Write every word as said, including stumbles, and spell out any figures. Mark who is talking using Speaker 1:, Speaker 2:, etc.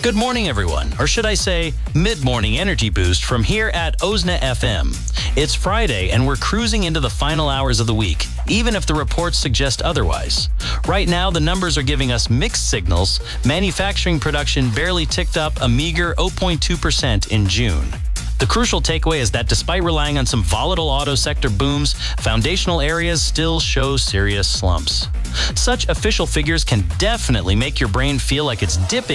Speaker 1: Good morning, everyone, or should I say, mid-morning energy boost from here at Ozna F M. It's Friday, and we're cruising into the final hours of the week, even if the reports suggest otherwise. Right now, the numbers are giving us mixed signals. Manufacturing production barely ticked up a meager zero point two percent in June. The crucial takeaway is that despite relying on some volatile auto sector booms, foundational areas still show serious slumps. Such official figures can definitely make your brain feel like it's dipping